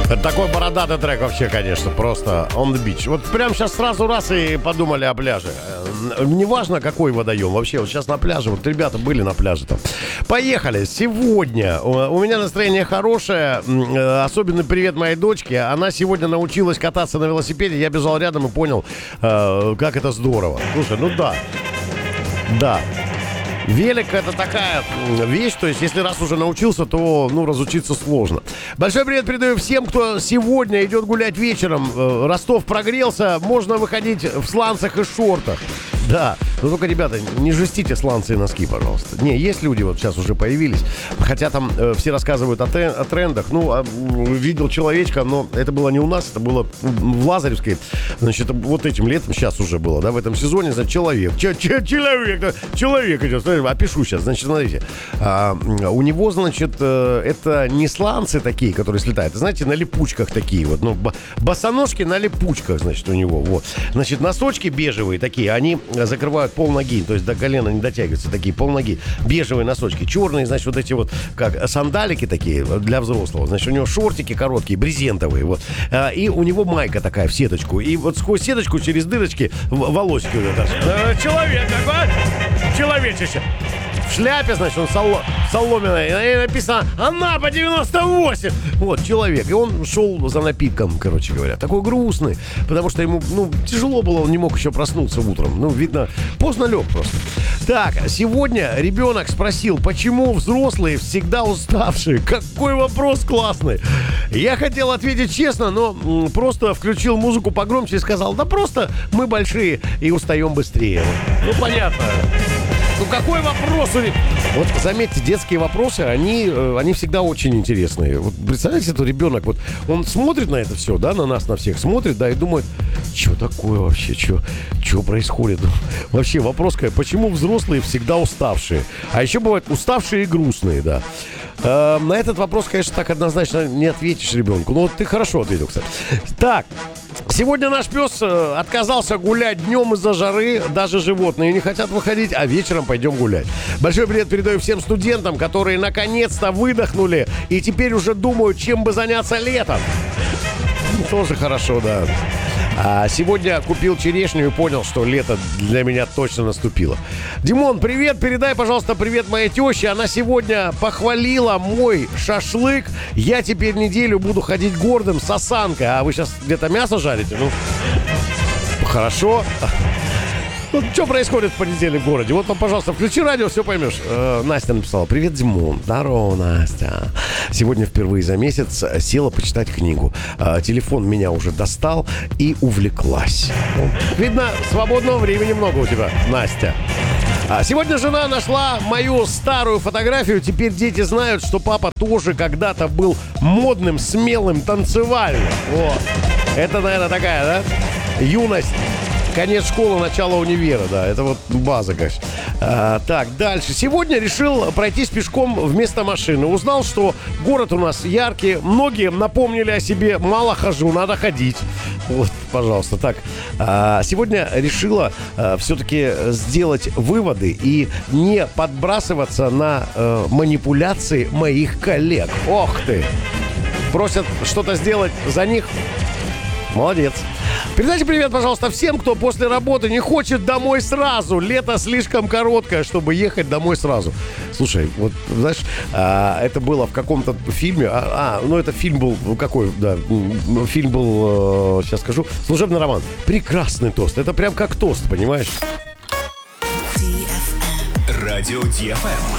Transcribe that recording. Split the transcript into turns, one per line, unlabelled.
Это такой бородатый трек вообще, конечно, просто on the beach. Вот прям сейчас сразу раз и подумали о пляже. Неважно, какой водоем. Вообще, вот сейчас на пляже, вот ребята были на пляже там. Поехали. Сегодня у меня настроение хорошее. Особенный привет моей дочке. Она сегодня научилась кататься на велосипеде. Я бежал рядом и понял, как это здорово. Слушай, ну да. Да. Велик — это такая вещь, то есть если раз уже научился, то, разучиться сложно. Большой привет передаю всем, кто сегодня идет гулять вечером. Ростов прогрелся, можно выходить в сланцах и шортах. Да, но только, ребята, не жестите сланцы и носки, пожалуйста. Не, есть люди, вот сейчас уже появились, хотя там все рассказывают о трендах. Видел человечка, но это было не у нас, это было в Лазаревской. Значит, вот этим летом, сейчас уже было, да, в этом сезоне, значит, человек идет, опишу сейчас, значит, смотрите. У него, значит, это не сланцы такие, которые слетают, а, знаете, на липучках такие вот, босоножки на липучках, значит, у него, вот. Значит, носочки бежевые такие, они закрывают полноги, то есть до колена не дотягиваются, такие полноги, бежевые носочки, черные, значит, вот эти вот, как сандалики такие для взрослого, значит, у него шортики короткие, брезентовые, вот, и у него майка такая в сеточку, и вот сквозь сеточку через дырочки волосики вот это. Человек такой, человечище. В шляпе, значит, он соломенной, и написано «Анапа 98». Вот, человек. И он шел за напитком, короче говоря. Такой грустный, потому что ему, тяжело было, он не мог еще проснуться утром. Видно, поздно лег просто. Так, сегодня ребенок спросил, почему взрослые всегда уставшие? Какой вопрос классный. Я хотел ответить честно, но просто включил музыку погромче и сказал, да просто мы большие и устаем быстрее. Понятно. Какой вопрос? Вот заметьте, детские вопросы, они всегда очень интересные. Вот представляете, это ребенок, вот он смотрит на это все, да, на нас, на всех смотрит, да, и думает, что такое вообще, что происходит? Вообще вопрос, почему взрослые всегда уставшие? А еще бывают уставшие и грустные, да. На этот вопрос, конечно, так однозначно не ответишь ребенку. Но вот ты хорошо ответил, кстати. Так, сегодня наш пес отказался гулять днем из-за жары. Даже животные не хотят выходить, а вечером пойдем гулять. Большой привет передаю всем студентам, которые наконец-то выдохнули и теперь уже думают, чем бы заняться летом. Тоже хорошо, да. А сегодня купил черешню и понял, что лето для меня точно наступило. Димон, привет, передай, пожалуйста, привет моей теще. Она сегодня похвалила мой шашлык. Я теперь неделю буду ходить гордым с осанкой. А вы сейчас где-то мясо жарите? Хорошо. Что происходит в понедельник в городе? Вот, пожалуйста, включи радио, все поймешь. Настя написала. Привет, Димон. Здорово, Настя. Сегодня впервые за месяц села почитать книгу. Телефон меня уже достал и увлеклась. Видно, свободного времени много у тебя, Настя. Сегодня жена нашла мою старую фотографию. Теперь дети знают, что папа тоже когда-то был модным, смелым, танцевальным. Вот. Это, наверное, такая, да? Юность. Конец школы, начало универа, да, это вот база, конечно. Так, дальше. Сегодня решил пройтись пешком вместо машины. Узнал, что город у нас яркий. Многие напомнили о себе. Мало хожу, надо ходить. Вот, пожалуйста. Так, сегодня решила все-таки сделать выводы и не подбрасываться на манипуляции моих коллег. Ох ты! Просят что-то сделать за них. Молодец. Передайте привет, пожалуйста, всем, кто после работы не хочет домой сразу. Лето слишком короткое, чтобы ехать домой сразу. Слушай, вот, знаешь, это было в каком-то фильме. Это фильм был, какой, да, фильм был, сейчас скажу, «Служебный роман». Прекрасный тост. Это прям как тост, понимаешь?
Радио DFM.